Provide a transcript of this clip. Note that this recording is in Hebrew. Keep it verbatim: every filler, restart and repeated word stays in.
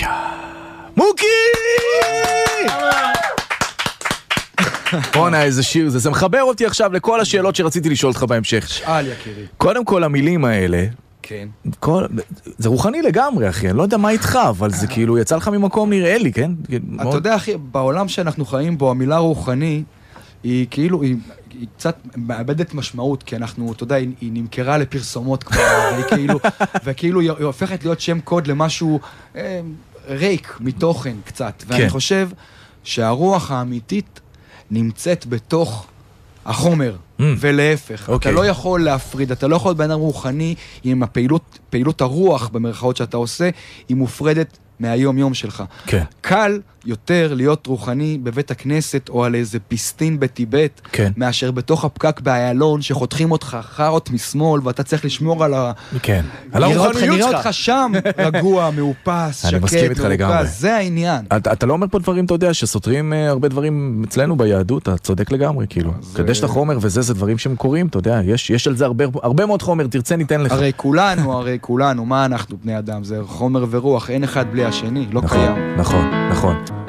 מוקי! בוא'נה, איזה שיר זה. זה מחבר אותי עכשיו לכל השאלות שרציתי לשאול אותך בהמשך. שאל, יקירי. קודם כל, המילים האלה, כן. כל, זה רוחני לגמרי, אחי. אני לא יודע מה איתך, אבל זה כאילו יצא לך ממקום נראה לי, כן? אתה יודע, אחי, בעולם שאנחנו חיים בו, המילה רוחני, היא כאילו, היא, היא קצת מאבדת משמעות, כי אנחנו, אתה יודע, היא, היא נמכרה לפרסומות כבר, והיא כאילו, וכאילו היא הופכת להיות שם קוד למשהו אה, ריק מתוכן קצת. ואני כן. חושב שהרוח האמיתית נמצאת בתוך החומר, mm. ולהפך. Okay. אתה לא יכול להפריד, אתה לא יכול להיות בן אדם רוחני, עם הפעילות, פעילות הרוח במרכאות שאתה עושה, היא מופרדת מהיום יום שלך. כן. קל יותר להיות רוחני בבית הכנסת, או על איזה פיסטין בטיבט, כן. מאשר בתוך הפקק באיילון, שחותכים אותך חרות משמאל, ואתה צריך לשמור על ה... כן. על הרוחניות שלך. נראה אותך שם רגוע, מאופס, אני מסכים שקט, איתך לגמרי. מרוכז, זה העניין. אתה, אתה לא אומר פה דברים, אתה יודע, שסותרים uh, הרבה דברים אצלנו ביהדות, אתה צודק לגמרי, כאילו. קדש את החומר וזה, זה דברים שהם קוראים, אתה יודע, יש, יש על זה הרבה, הרבה מאוד חומר, תרצה ניתן לך. הרי כולנו, הרי כולנו, מה אנחנו בני אדם? זה חומר ורוח, אין אחד בלי השני, לא נכון, קיים. נכון, נכון.